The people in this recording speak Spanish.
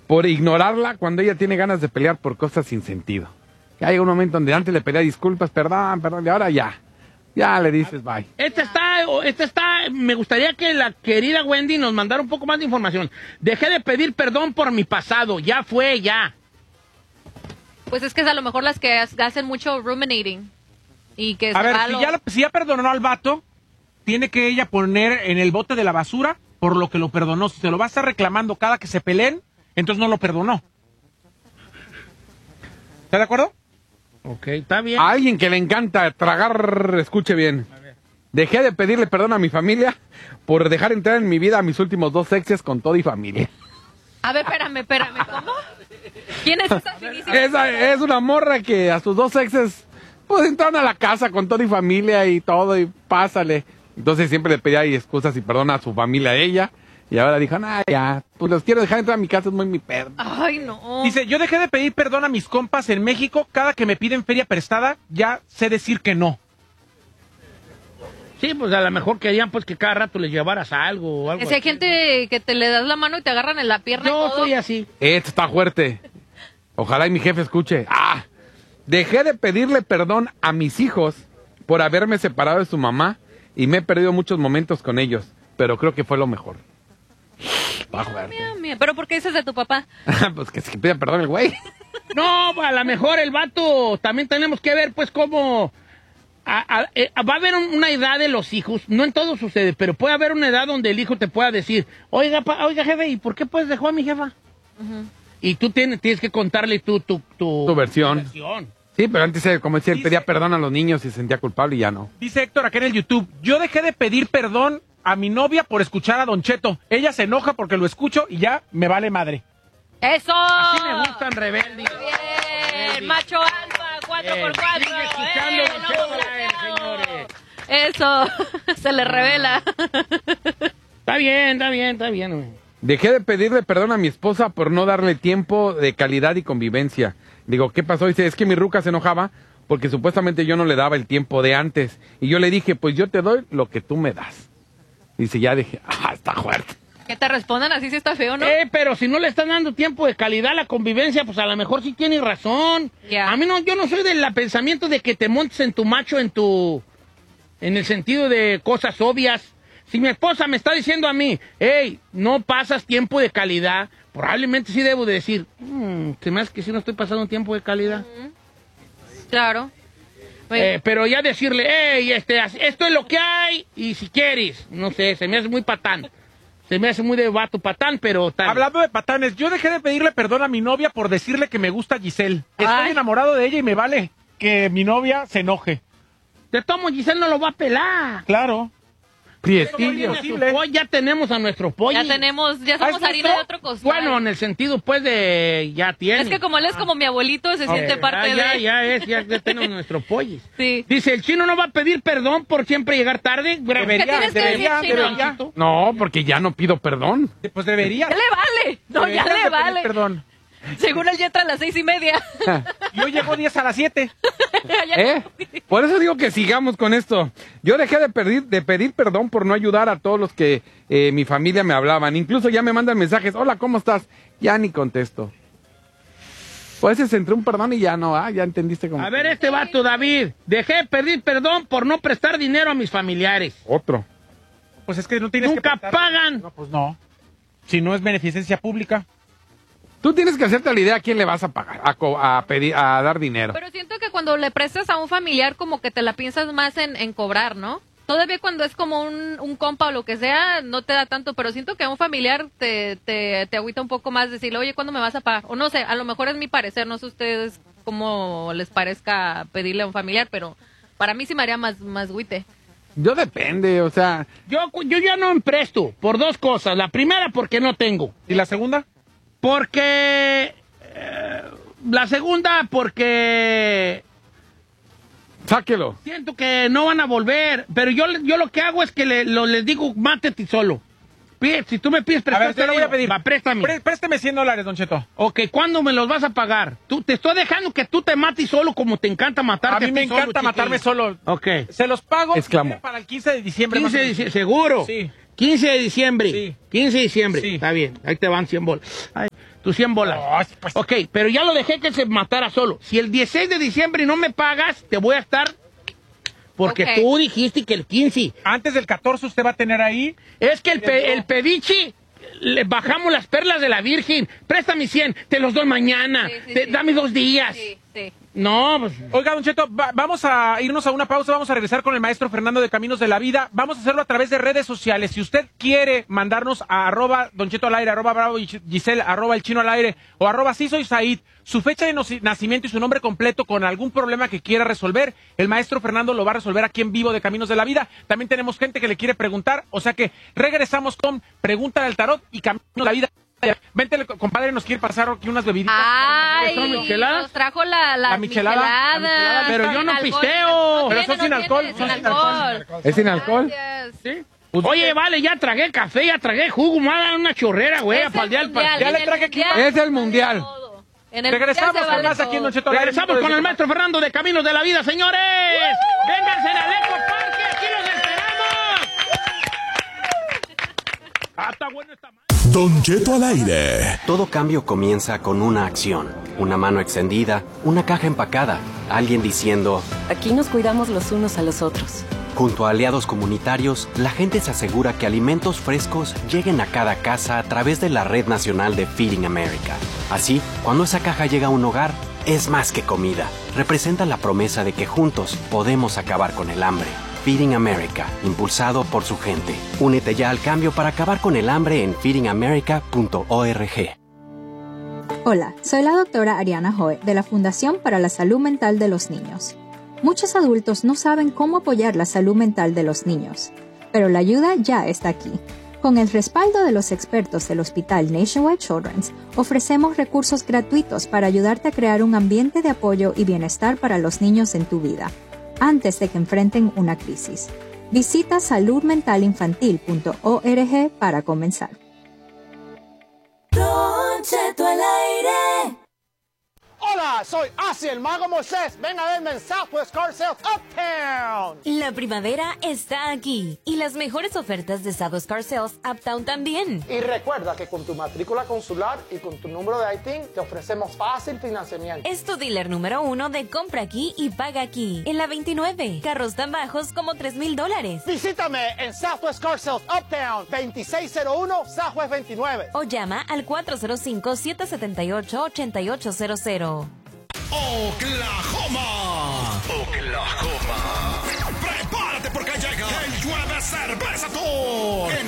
por ignorarla cuando ella tiene ganas de pelear por cosas sin sentido. Ya hay un momento donde antes le pedía disculpas, perdón, y ahora ya le dices bye. Esta está, me gustaría que la querida Wendy nos mandara un poco más de información. Dejé de pedir perdón por mi pasado, ya fue, ya. Pues es que es a lo mejor las que hacen mucho ruminating. Y que a ver, si ya perdonó al vato, tiene que ella poner en el bote de la basura por lo que lo perdonó. Si se lo va a estar reclamando cada que se peleen, entonces no lo perdonó. ¿Está de acuerdo? Ok, está bien. A alguien que le encanta tragar, escuche bien. Dejé de pedirle perdón a mi familia por dejar entrar en mi vida a mis últimos 2 exes con todo y familia. A ver, espérame, ¿cómo? ¿Quién es esa finísima? Esa es una morra que a sus 2 exes, pues entraron a la casa con todo y familia y todo, y pásale. Entonces siempre le pedía excusas y perdón a su familia, a ella. Y ahora dijo, ya, pues los quiero dejar entrar a mi casa, es muy mi perro. Ay, no. Dice, yo dejé de pedir perdón a mis compas en México. Cada que me piden feria prestada, ya sé decir que no. Sí, pues a lo mejor querían pues que cada rato les llevaras algo o algo. Si hay gente que te le das la mano y te agarran en la pierna. Yo soy así. Esto está fuerte. Ojalá y mi jefe escuche. Dejé de pedirle perdón a mis hijos por haberme separado de su mamá y me he perdido muchos momentos con ellos, pero creo que fue lo mejor. Está fuerte. ¿Pero por qué dices de tu papá? Pues que pida perdón el güey. No, a lo mejor el vato, también tenemos que ver pues cómo... va a haber una edad de los hijos, no en todo sucede, pero puede haber una edad donde el hijo te pueda decir, oiga jefe, ¿y por qué pues dejó a mi jefa? Y tú tienes que contarle tu versión. Sí, pero antes, como decía, él pedía perdón a los niños y se sentía culpable y ya no. Dice Héctor acá en el YouTube, yo dejé de pedir perdón a mi novia por escuchar a Don Cheto. Ella se enoja porque lo escucho y ya me vale madre. ¡Eso! Así me gustan, rebeldes. Bien, macho alfa, 4x4. Sigue escuchando Don Cheto, señores. Eso, se le revela. Está bien, güey. Dejé de pedirle perdón a mi esposa por no darle tiempo de calidad y convivencia. Digo, ¿qué pasó? Dice, es que mi ruca se enojaba porque supuestamente yo no le daba el tiempo de antes. Y yo le dije, pues yo te doy lo que tú me das. Dice, ya dije, está fuerte. Que te respondan así si está feo, ¿no? Pero si no le están dando tiempo de calidad a la convivencia, pues a lo mejor sí tienes razón. Yeah. A mí no, yo no soy del pensamiento de que te montes en tu macho en el sentido de cosas obvias. Si mi esposa me está diciendo a mí, hey, no pasas tiempo de calidad, probablemente sí debo de decir, se me hace que sí no estoy pasando tiempo de calidad. Claro. Pero ya decirle, hey, esto es lo que hay, y si quieres, no sé, se me hace muy patán. Se me hace muy de vato patán, pero... Hablando de patanes, yo dejé de pedirle perdón a mi novia por decirle que me gusta Giselle. Estoy enamorado de ella y me vale que mi novia se enoje. De tomo, Giselle no lo va a pelar. Claro. Priestillo. Ya tenemos a nuestro pollo. Ya somos harina de otro costal. Bueno, en el sentido, pues, de ya tiene. Es que como él es como mi abuelito, se siente parte de... Ya tenemos nuestro pollo. Sí. Dice, ¿el chino no va a pedir perdón por siempre llegar tarde? Debería. No, porque ya no pido perdón. Pues debería. Ya le vale. No, ya le vale. Perdón. Según él ya entra a las 6:30. Yo llego 10 a las 7. Por eso digo que sigamos con esto. Yo dejé de pedir perdón por no ayudar a todos los que mi familia me hablaban. Incluso ya me mandan mensajes, hola, ¿cómo estás? Ya ni contesto. Pues ese entre un perdón y ya no, ya entendiste cómo. A ver, este vato, David, dejé de pedir perdón por no prestar dinero a mis familiares. Otro. Pues es que no tienes Nunca que pagan. No, pues no. Si no es beneficencia pública. Tú tienes que hacerte la idea a quién le vas a pagar, a dar dinero. Pero siento que cuando le prestas a un familiar como que te la piensas más en cobrar, ¿no? Todavía cuando es como un compa o lo que sea, no te da tanto, pero siento que a un familiar te agüita un poco más decirle, oye, ¿cuándo me vas a pagar? O no sé, a lo mejor es mi parecer, no sé ustedes cómo les parezca pedirle a un familiar, pero para mí sí me haría más agüite. Yo depende, o sea... Yo ya no empresto por 2 cosas. La primera, porque no tengo. ¿Y la segunda? Porque... la segunda, porque... Sáquelo. Siento que no van a volver, pero yo lo que hago es que les digo, mátete solo. Si tú me pides prestar, a ver, te lo voy a pedir. Préstame. Présteme $100, Don Cheto. Ok, ¿cuándo me los vas a pagar? Te estoy dejando que tú te mates solo como te encanta matarte. A mí me encanta matarme solo. Ok. Se los pago Exclamo. para el 15 de diciembre. 15 de diciembre, ¿seguro? Sí. 15 de diciembre. Sí. 15 de diciembre. Sí. Está bien, ahí te van 100 bolas. Ay, tus 100 bolas. Pues. Ok, pero ya lo dejé que se matara solo. Si el 16 de diciembre no me pagas, te voy a estar... Porque Ok. tú dijiste que el 15. Antes del 14 usted va a tener ahí. Es que el pedichi, le bajamos las perlas de la Virgen. Préstame 100, te los doy mañana. Sí, sí. Dame 2 días. Sí, sí. No, pues... Oiga, Don Cheto, vamos a irnos a una pausa, vamos a regresar con el maestro Fernando de Caminos de la Vida. Vamos a hacerlo a través de redes sociales. Si usted quiere mandarnos a @Don Cheto al aire, @Bravo Giselle, @El Chino al aire o @Sí Soy Said, su fecha de nacimiento y su nombre completo con algún problema que quiera resolver, el maestro Fernando lo va a resolver aquí en vivo de Caminos de la Vida. También tenemos gente que le quiere preguntar, o sea que regresamos con Pregúntale al Tarot y Caminos de la Vida. Vente, compadre, nos quiere pasar aquí unas bebiditas. ¿Son Ay, micheladas? nos trajo la michelada. michelada. Pero yo no Sin pisteo. alcohol. Pero son sin tiene, alcohol, sin son sin alcohol. ¿Es sin alcohol? Gracias. ¿Sí? Oye, vale, ya tragué café, ya tragué jugo, me va a dar una chorrera, güey, a Es el paldear el mundial, Ya en le el traje aquí. mundial Es el se mundial. vale todo. En el Regresamos mundial se con vale más aquí en Don todo. Cheto al aire. Regresamos con el maestro Fernando de Caminos de la Vida, señores. Vénganse al Eco Parque, aquí los esperamos. Ah, está bueno esta madre. Don Cheto al aire. Todo cambio comienza con una acción, una mano extendida, una caja empacada, alguien diciendo... Aquí nos cuidamos los unos a los otros. Junto a aliados comunitarios, la gente se asegura que alimentos frescos lleguen a cada casa a través de la Red Nacional de Feeding America. Así, cuando esa caja llega a un hogar, es más que comida. Representa la promesa de que juntos podemos acabar con el hambre. Feeding America, impulsado por su gente. Únete ya al cambio para acabar con el hambre en feedingamerica.org. Hola, soy la doctora Ariana Joe de la Fundación para la Salud Mental de los Niños. Muchos adultos no saben cómo apoyar la salud mental de los niños, pero la ayuda ya está aquí. Con el respaldo de los expertos del Hospital Nationwide Children's, ofrecemos recursos gratuitos para ayudarte a crear un ambiente de apoyo y bienestar para los niños en tu vida, antes de que enfrenten una crisis. Visita saludmentalinfantil.org para comenzar. Don Cheto al aire. Hola, soy Asi el Mago Moisés. Ven a verme en Southwest Car Sales Uptown. La primavera está aquí y las mejores ofertas de Southwest Car Sales Uptown también. Y recuerda que con tu matrícula consular y con tu número de ITIN te ofrecemos fácil financiamiento. Es tu dealer número 1 de compra aquí y paga aquí. En la 29, carros tan bajos como $3,000. Visítame en Southwest Car Sales Uptown, 2601 Southwest 29. O llama al 405-778-8800. Oklahoma. Prepárate porque llega el Llueve Cerveza Tour en